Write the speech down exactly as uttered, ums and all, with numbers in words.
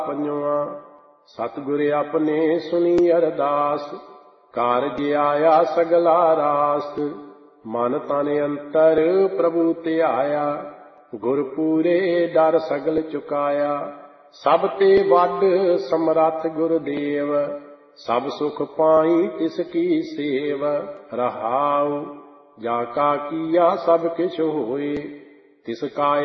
ਪੰਜਵਾਂ। ਸਤਿਗੁਰ ਆਪਣੇ ਸੁਣੀ ਅਰਦਾਸ, ਕਾਰਜ ਆਇਆ ਸਗਲਾ ਰਾਸ। ਮਨ ਤਨ ਅੰਤਰ ਪ੍ਰਭੂ ਧਿਆਇਆ, ਗੁਰ ਪੂਰੇ ਡਰ ਸਗਲ ਚੁਕਾਇਆ। ਸਭ ਤੇ ਵੱਡ ਸਮਰੱਥ ਗੁਰਦੇਵ, ਸਭ ਸੁਖ ਪਾਈ ਤਿਸ ਕੀ ਸੇਵ। ਰਹਾਉ ਜਾ ਕਾ ਕੀਆ ਸਭ ਕਿਛ ਹੋਏ, ਤਿਸ ਕਾ